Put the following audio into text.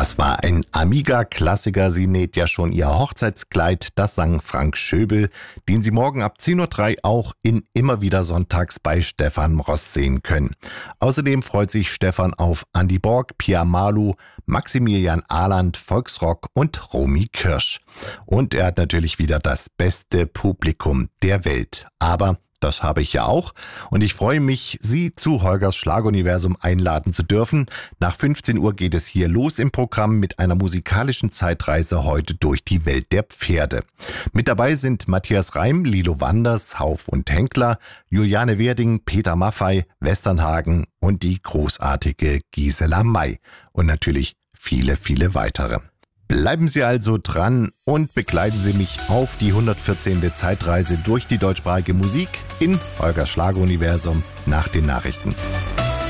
Das war ein Amiga-Klassiker. Sie näht ja schon ihr Hochzeitskleid. Das sang Frank Schöbel, den Sie morgen ab 10.03 Uhr auch in Immer wieder sonntags bei Stefan Ross sehen können. Außerdem freut sich Stefan auf Andy Borg, Pia Malu, Maximilian Ahland, Volksrock und Romy Kirsch. Und er hat natürlich wieder das beste Publikum der Welt. Aber das habe ich ja auch und ich freue mich, Sie zu Holgers Schlaguniversum einladen zu dürfen. Nach 15 Uhr geht es hier los im Programm mit einer musikalischen Zeitreise heute durch die Welt der Pferde. Mit dabei sind Matthias Reim, Lilo Wanders, Hauf und Henkler, Juliane Werding, Peter Maffay, Westernhagen und die großartige Gisela May und natürlich viele, viele weitere. Bleiben Sie also dran und begleiten Sie mich auf die 114. Zeitreise durch die deutschsprachige Musik in Holgers Schlageruniversum nach den Nachrichten.